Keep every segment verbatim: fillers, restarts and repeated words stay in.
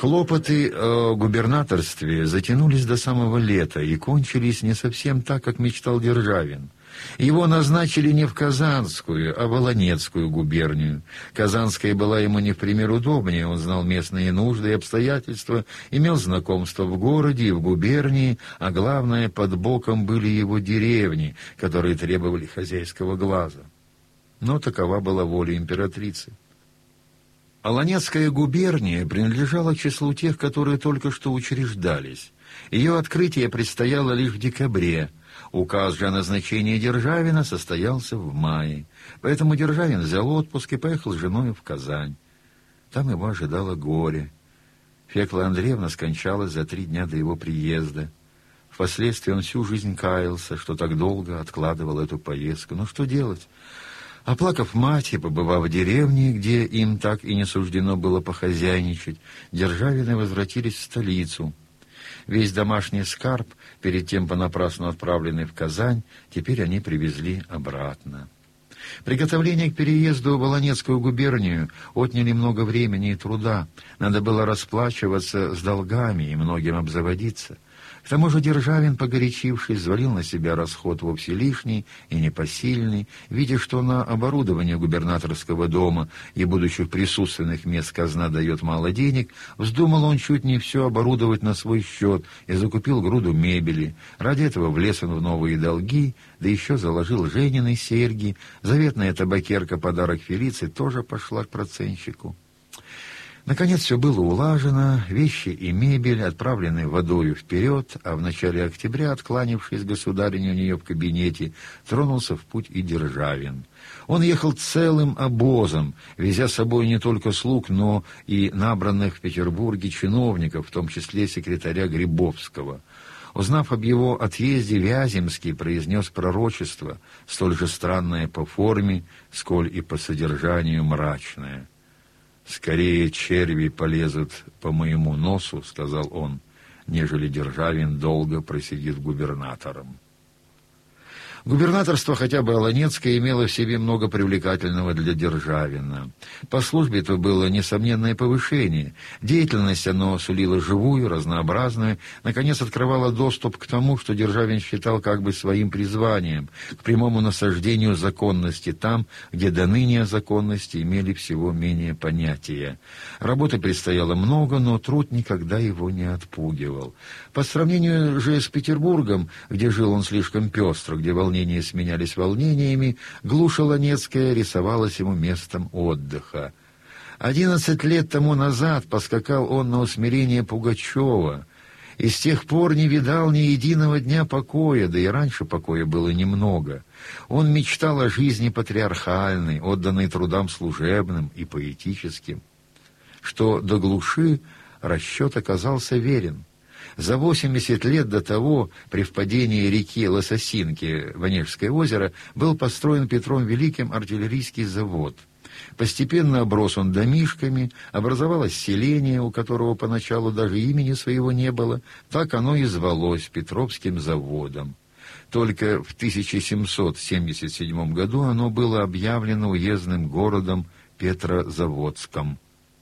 Хлопоты о губернаторстве затянулись до самого лета и кончились не совсем так, как мечтал Державин. Его назначили не в Казанскую, а в Волынецкую губернию. Казанская была ему не в пример удобнее, он знал местные нужды и обстоятельства, имел знакомства в городе и в губернии, а главное, под боком были его деревни, которые требовали хозяйского глаза. Но такова была воля императрицы. Волынецкая губерния принадлежала к числу тех, которые только что учреждались. Ее открытие предстояло лишь в декабре. Указ же о назначении Державина состоялся в мае. Поэтому Державин взял отпуск и поехал с женой в Казань. Там его ожидало горе. Фекла Андреевна скончалась за три дня до его приезда. Впоследствии он всю жизнь каялся, что так долго откладывал эту поездку. Но что делать? Оплакав мать и побывав в деревне, где им так и не суждено было похозяйничать, Державины возвратились в столицу. Весь домашний скарб, перед тем понапрасну отправленный в Казань, теперь они привезли обратно. Приготовления к переезду в Волынецкую губернию отняли много времени и труда. Надо было расплачиваться с долгами и многим обзаводиться. К тому же Державин, погорячившись, взвалил на себя расход вовсе лишний и непосильный, видя, что на оборудование губернаторского дома и будущих присутственных мест казна дает мало денег, вздумал он чуть не все оборудовать на свой счет и закупил груду мебели. Ради этого влез он в новые долги, да еще заложил Женины серьги. Заветная табакерка, подарок Фелиции, тоже пошла к процентщику. Наконец все было улажено, вещи и мебель отправлены водою вперед, а в начале октября, откланившись государине у нее в кабинете, тронулся в путь и Державин. Он ехал целым обозом, везя с собой не только слуг, но и набранных в Петербурге чиновников, в том числе секретаря Грибовского. Узнав об его отъезде, Вяземский произнес пророчество, столь же странное по форме, сколь и по содержанию мрачное. «Скорее черви полезут по моему носу, — сказал он, — нежели Державин долго просидит губернатором». Губернаторство, хотя бы Волынецкое, имело в себе много привлекательного для Державина. По службе это было несомненное повышение. Деятельность оно сулило живую, разнообразную, наконец открывало доступ к тому, что Державин считал как бы своим призванием, к прямому насаждению законности там, где до ныне о законности имели всего менее понятия. Работы предстояло много, но труд никогда его не отпугивал. По сравнению же с Петербургом, где жил он слишком пестро, где волнения сменялись волнениями, глушь Волынецкая рисовалась ему местом отдыха. Одиннадцать лет тому назад поскакал он на усмирение Пугачева, и с тех пор не видал ни единого дня покоя, да и раньше покоя было немного. Он мечтал о жизни патриархальной, отданной трудам служебным и поэтическим. Что до глуши, расчет оказался верен. За восемьдесят лет до того, при впадении реки Лососинки в Онежское озеро, был построен Петром Великим артиллерийский завод. Постепенно оброс он домишками, образовалось селение, у которого поначалу даже имени своего не было, так оно и звалось Петровским заводом. Только в тысяча семьсот семьдесят седьмом году оно было объявлено уездным городом Петрозаводском,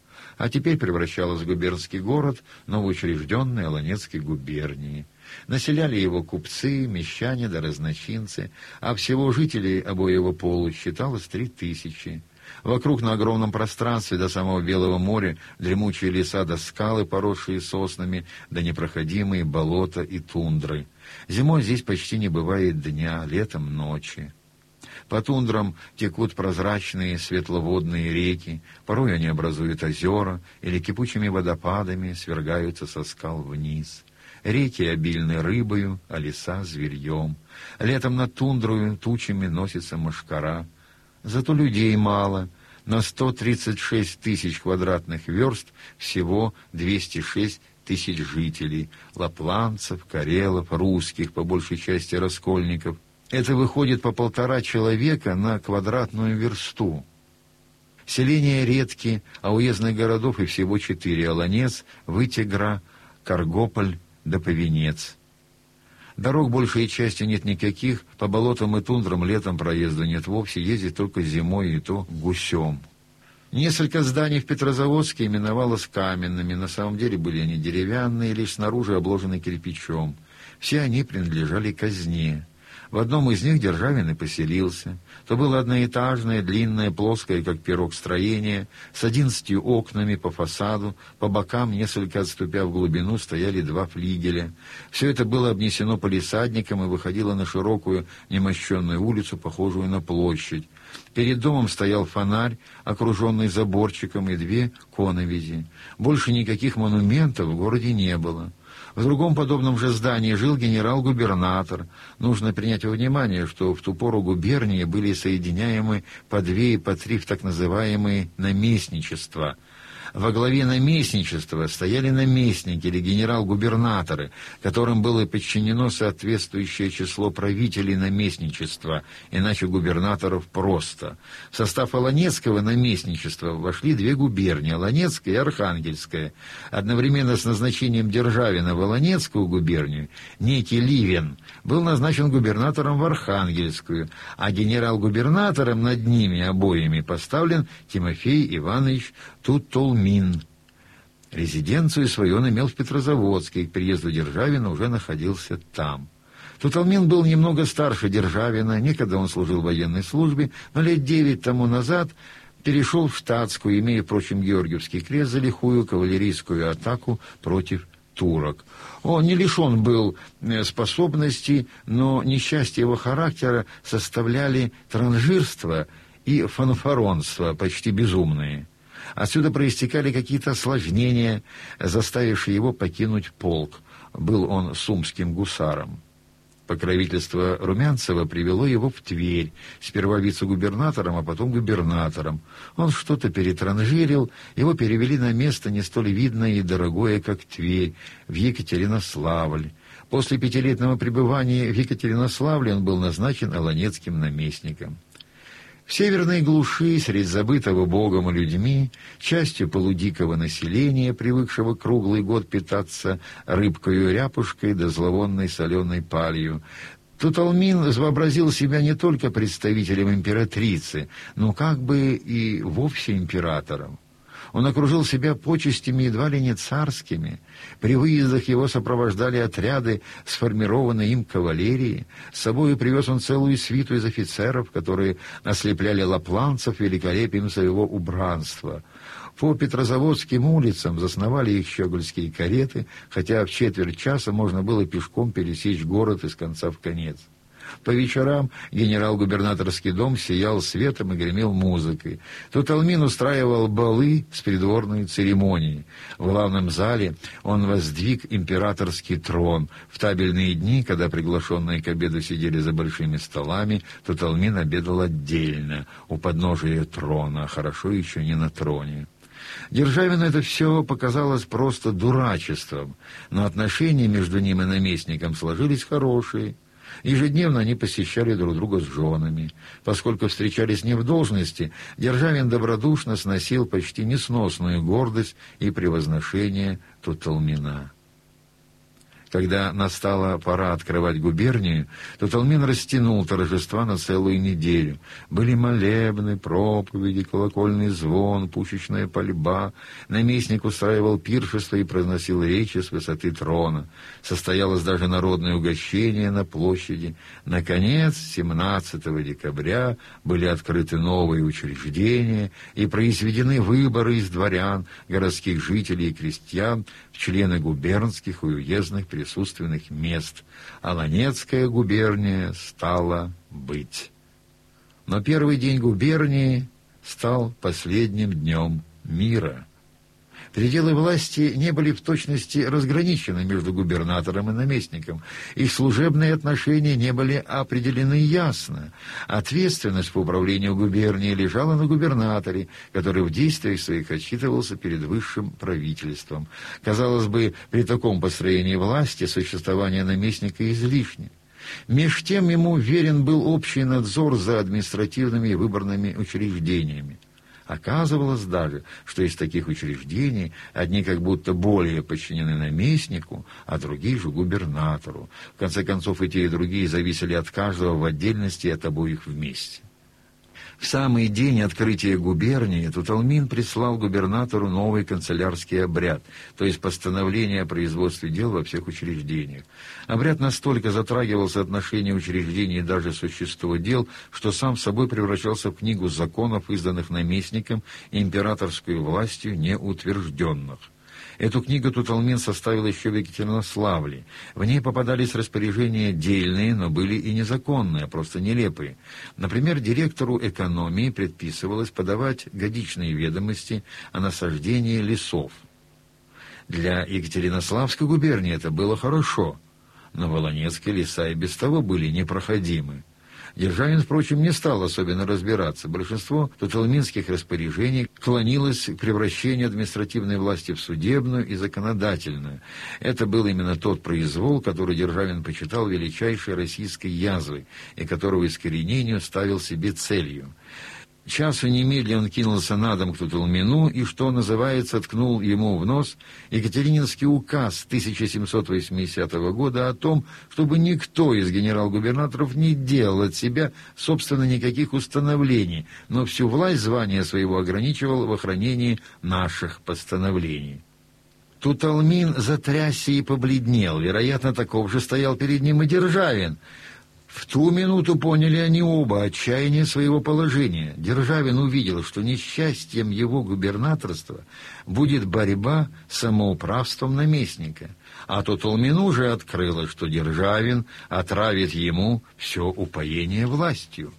а теперь превращалось в губернский город новоучрежденной Волынецкой губернии. Населяли его купцы, мещане да разночинцы, а всего жителей обоего пола считалось три тысячи. Вокруг на огромном пространстве до самого Белого моря дремучие леса да скалы, поросшие соснами, да непроходимые болота и тундры. Зимой здесь почти не бывает дня, летом — ночи. По тундрам текут прозрачные светловодные реки, порой они образуют озера или кипучими водопадами свергаются со скал вниз. Реки обильны рыбою, а леса — зверьем. Летом над тундрою тучами носится мошкара. Зато людей мало. На сто тридцать шесть тысяч квадратных верст всего двести шесть тысяч жителей. Лапландцев, карелов, русских, по большей части раскольников. Это выходит по полтора человека на квадратную версту. Селения редки, а уездных городов и всего четыре: Олонец, Вытегра, Каргополь да Повенец. Дорог большей части нет никаких, по болотам и тундрам летом проезда нет вовсе, ездить только зимой, и то гусем. Несколько зданий в Петрозаводске именовалось каменными, на самом деле были они деревянные, лишь снаружи обложены кирпичом. Все они принадлежали казне. В одном из них Державин и поселился. То было одноэтажное, длинное, плоское, как пирог, строение, с одиннадцатью окнами по фасаду, по бокам, несколько отступя в глубину, стояли два флигеля. Все это было обнесено палисадником и выходило на широкую немощенную улицу, похожую на площадь. Перед домом стоял фонарь, окруженный заборчиком, и две коновизи. Больше никаких монументов в городе не было. В другом подобном же здании жил генерал-губернатор. Нужно принять во внимание, что в ту пору губернии были соединяемы по две и по три в так называемые наместничества. Во главе наместничества стояли наместники или генерал-губернаторы, которым было подчинено соответствующее число правителей наместничества, иначе губернаторов просто. В состав Олонецкого наместничества вошли две губернии – Олонецкая и Архангельская. Одновременно с назначением Державина в Олонецкую губернию некий Ливен был назначен губернатором в Архангельскую, а генерал-губернатором над ними обоими поставлен Тимофей Иванович Тутолмин. Резиденцию свою он имел в Петрозаводске, и к приезду Державина уже находился там. Тутолмин был немного старше Державина, некогда он служил в военной службе, но лет девять тому назад перешел в штатскую, имея, впрочем, Георгиевский крест за лихую кавалерийскую атаку против турок. Он не лишен был способностей, но несчастье его характера составляли транжирство и фанфаронство, почти безумные. Отсюда проистекали какие-то осложнения, заставившие его покинуть полк. Был он сумским гусаром. Покровительство Румянцева привело его в Тверь, сперва вице-губернатором, а потом губернатором. Он что-то перетранжирил, его перевели на место не столь видное и дорогое, как Тверь, в Екатеринославль. После пятилетнего пребывания в Екатеринославле он был назначен олонецким наместником. В северной глуши, средь забытого Богом и людьми, частью полудикого населения, привыкшего круглый год питаться рыбкою и ряпушкой да зловонной соленой палью, Тутолмин вообразил себя не только представителем императрицы, но как бы и вовсе императором. Он окружил себя почестями едва ли не царскими. При выездах его сопровождали отряды сформированной им кавалерии. С собой привез он целую свиту из офицеров, которые ослепляли лапланцев великолепием своего убранства. По Петрозаводским улицам засновали их щегольские кареты, хотя в четверть часа можно было пешком пересечь город из конца в конец. По вечерам генерал-губернаторский дом сиял светом и гремел музыкой. Тутолмин устраивал балы с придворной церемонией. В главном зале он воздвиг императорский трон. В табельные дни, когда приглашенные к обеду сидели за большими столами, Тутолмин обедал отдельно, у подножия трона, хорошо еще не на троне. Державину это все показалось просто дурачеством, но отношения между ним и наместником сложились хорошие. Ежедневно они посещали друг друга с женами. Поскольку встречались не в должности, Державин добродушно сносил почти несносную гордость и превозношение Тутолмина. Когда настала пора открывать губернию, Тутолмин растянул торжества на целую неделю. Были молебны, проповеди, колокольный звон, пушечная пальба. Наместник устраивал пиршество и произносил речи с высоты трона. Состоялось даже народное угощение на площади. Наконец, семнадцатого декабря были открыты новые учреждения и произведены выборы из дворян, городских жителей и крестьян в члены губернских и уездных присутственных мест. Олонецкая губерния стала быть. Но первый день губернии стал последним днем мира. Пределы власти не были в точности разграничены между губернатором и наместником. Их служебные отношения не были определены ясно. Ответственность по управлению губернией лежала на губернаторе, который в действиях своих отчитывался перед высшим правительством. Казалось бы, при таком построении власти существование наместника излишне. Меж тем ему верен был общий надзор за административными и выборными учреждениями. Оказывалось даже, что из таких учреждений одни как будто более подчинены наместнику, а другие же губернатору. В конце концов, и те, и другие зависели от каждого в отдельности и от обоих вместе. В самый день открытия губернии Туталмин прислал губернатору новый канцелярский обряд, то есть постановление о производстве дел во всех учреждениях. Обряд настолько затрагивал соотношение учреждений и даже существо дел, что сам собой превращался в книгу законов, изданных наместником и императорской властью неутвержденных. Эту книгу Туталмин составил еще в Екатеринославле. В ней попадались распоряжения дельные, но были и незаконные, просто нелепые. Например, директору экономии предписывалось подавать годичные ведомости о насаждении лесов. Для Екатеринославской губернии это было хорошо, но волонецкие леса и без того были непроходимы. Державин, впрочем, не стал особенно разбираться. Большинство туталминских распоряжений клонилось к превращению административной власти в судебную и законодательную. Это был именно тот произвол, который Державин почитал величайшей российской язвой и которого искоренению ставил себе целью. Часу немедленно он кинулся на дом к Туталмину и, что называется, ткнул ему в нос Екатерининский указ тысяча семьсот восьмидесятого года о том, чтобы никто из генерал-губернаторов не делал от себя, собственно, никаких установлений, но всю власть звания своего ограничивал в охранении наших постановлений. Туталмин затрясся и побледнел. Вероятно, таков же стоял перед ним и Державин. В ту минуту поняли они оба отчаяние своего положения. Державин увидел, что несчастьем его губернаторства будет борьба с самоуправством наместника. А Туталмину уже открылось, что Державин отравит ему все упоение властью.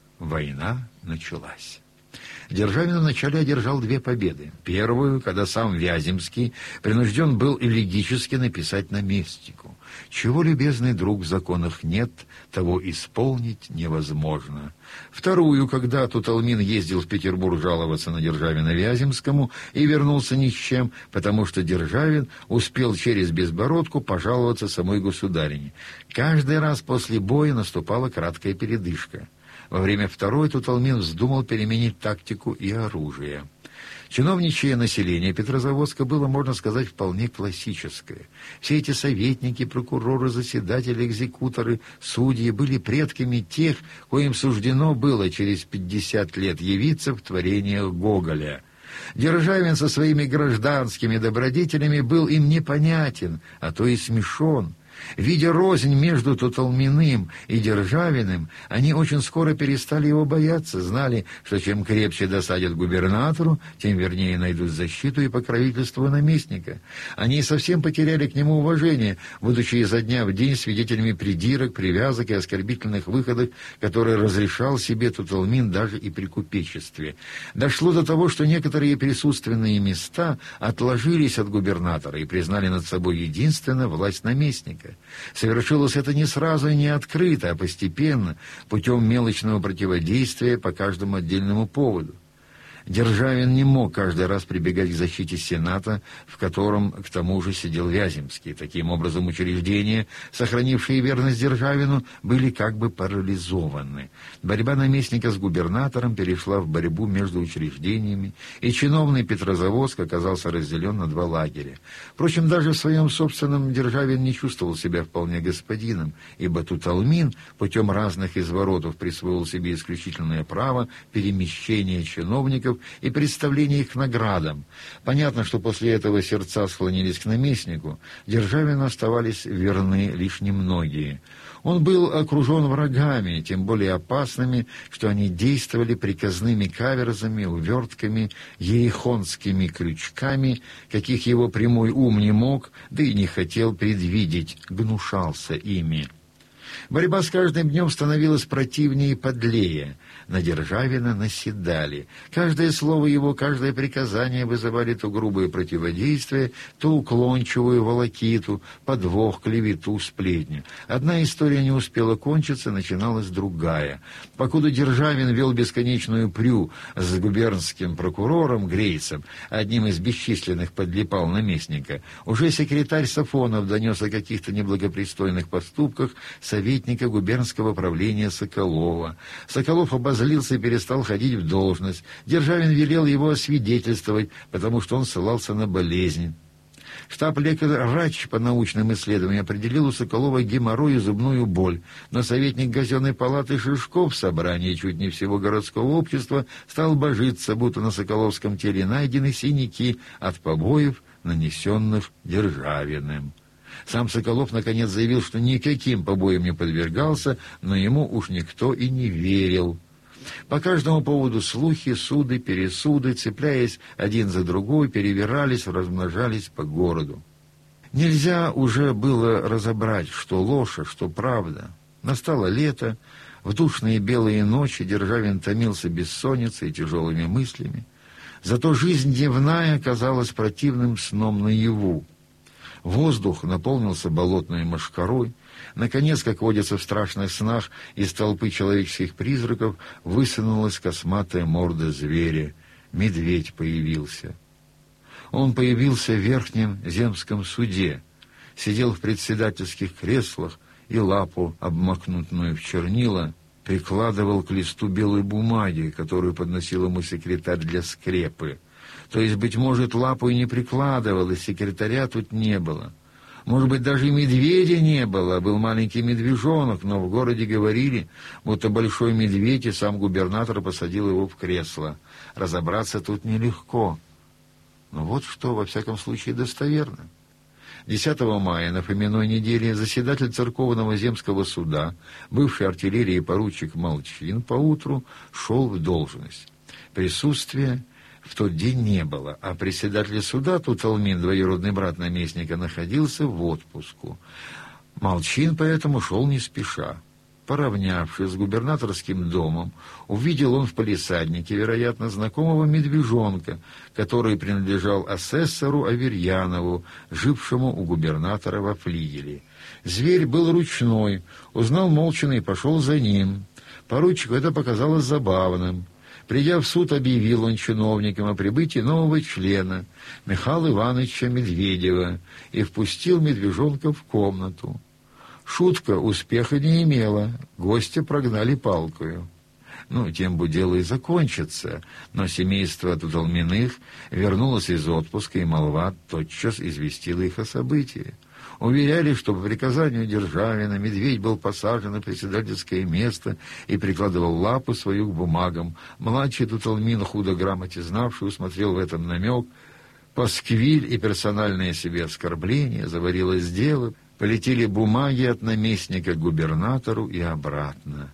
Война началась. Державин вначале одержал две победы. Первую, когда сам Вяземский принужден был элегически написать наместнику: «Чего, любезный друг, в законах нет, того исполнить невозможно». Вторую, когда Туталмин ездил в Петербург жаловаться на Державина Вяземскому и вернулся ни с чем, потому что Державин успел через Безбородку пожаловаться самой государине. Каждый раз после боя наступала краткая передышка. Во время второй Туталмин вздумал переменить тактику и оружие. Чиновничье население Петрозаводска было, можно сказать, вполне классическое. Все эти советники, прокуроры, заседатели, экзекуторы, судьи были предками тех, коим суждено было через пятьдесят лет явиться в творениях Гоголя. Державин со своими гражданскими добродетелями был им непонятен, а то и смешон. Видя рознь между Туталминым и Державиным, они очень скоро перестали его бояться, знали, что чем крепче досадят губернатору, тем вернее найдут защиту и покровительство наместника. Они совсем потеряли к нему уважение, будучи изо дня в день свидетелями придирок, привязок и оскорбительных выходок, которые разрешал себе Туталмин даже и при купечестве. Дошло до того, что некоторые присутственные места отложились от губернатора и признали над собой единственно власть наместника. Совершилось это не сразу и не открыто, а постепенно, путем мелочного противодействия по каждому отдельному поводу. Державин не мог каждый раз прибегать к защите Сената, в котором, к тому же, сидел Вяземский. Таким образом, учреждения, сохранившие верность Державину, были как бы парализованы. Борьба наместника с губернатором перешла в борьбу между учреждениями, и чиновный Петрозаводск оказался разделен на два лагеря. Впрочем, даже в своем собственном Державин не чувствовал себя вполне господином, ибо Туталмин путем разных изворотов присвоил себе исключительное право перемещения чиновников и представление их к наградам. Понятно, что после этого сердца склонились к наместнику. Державину оставались верны лишь немногие. Он был окружен врагами, тем более опасными, что они действовали приказными каверзами, увертками, ерехонскими крючками, каких его прямой ум не мог, да и не хотел предвидеть, гнушался ими. Борьба с каждым днем становилась противнее и подлее. На Державина наседали. Каждое слово его, каждое приказание вызывали то грубое противодействие, то уклончивую волокиту, подвох, клевету, сплетню. Одна история не успела кончиться, начиналась другая. Покуда Державин вел бесконечную прю с губернским прокурором Грейцем, одним из бесчисленных подлипал наместника, уже секретарь Сафонов донес о каких-то неблагопристойных поступках советника губернского правления Соколова. Соколов обозлился и перестал ходить в должность. Державин велел его освидетельствовать, потому что он ссылался на болезнь. Штаб-лекарь Рач по научным исследованиям определил у Соколова геморрой и зубную боль, но советник казенной палаты Шишков в собрании чуть не всего городского общества стал божиться, будто на Соколовском теле найдены синяки от побоев, нанесенных Державиным. Сам Соколов наконец заявил, что никаким побоям не подвергался, но ему уж никто и не верил. По каждому поводу слухи, суды, пересуды, цепляясь один за другой, перевирались, размножались по городу. Нельзя уже было разобрать, что ложь, а что правда. Настало лето, в душные белые ночи Державин томился бессонницей и тяжелыми мыслями. Зато жизнь дневная казалась противным сном наяву. Воздух наполнился болотной мошкарой. Наконец, как водится в страшных снах, из толпы человеческих призраков высунулась косматая морда зверя. Медведь появился. Он появился в Верхнем земском суде, сидел в председательских креслах и лапу, обмакнутую в чернила, прикладывал к листу белой бумаги, которую подносил ему секретарь для скрепы. То есть, быть может, лапу и не прикладывал, и секретаря тут не было. Может быть, даже и медведя не было, был маленький медвежонок, но в городе говорили, будто большой медведь, и сам губернатор посадил его в кресло. Разобраться тут нелегко. Но вот что, во всяком случае, достоверно. десятого мая на Фоминой неделе заседатель церковного земского суда, бывший артиллерии поручик Молчин, поутру шел в должность. Присутствие в тот день не было, а председатель суда Туталмин, двоюродный брат наместника, находился в отпуску. Молчин поэтому шел не спеша. Поравнявшись с губернаторским домом, увидел он в палисаднике, вероятно, знакомого медвежонка, который принадлежал асессору Аверьянову, жившему у губернатора во флигеле. Зверь был ручной, узнал Молчина и пошел за ним. Поручику это показалось забавным. Придя в суд, объявил он чиновникам о прибытии нового члена, Михаила Ивановича Медведева, и впустил медвежонка в комнату. Шутка успеха не имела, гостя прогнали палкою. Ну, тем бы дело и закончится, но семейство Туталминых вернулось из отпуска, и молва тотчас известила их о событии. Уверяли, что по приказанию Державина медведь был посажен на председательское место и прикладывал лапу свою к бумагам. Младший Туталмин, худо грамоте знавший, усмотрел в этом намек. Пасквиль и персональное себе оскорбление заварилось дело. Полетели бумаги от наместника к губернатору и обратно.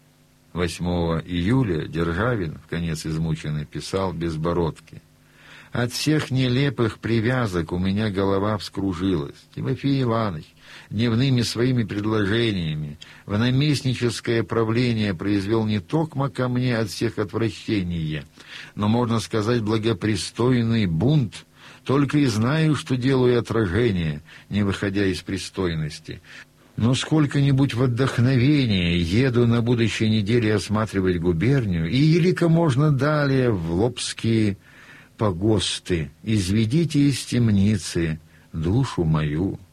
восьмого июля Державин, вконец измученный, писал Безбородке: «От всех нелепых привязок у меня голова вскружилась. Тимофей Иванович дневными своими предложениями в наместническое правление произвел не токмо ко мне от всех отвращения, но, можно сказать, благопристойный бунт. Только и знаю, что делаю отражение, не выходя из пристойности. Но сколько-нибудь в отдохновение еду на будущей неделе осматривать губернию, и елико можно далее в Лобские погосты. Изведите из темницы душу мою».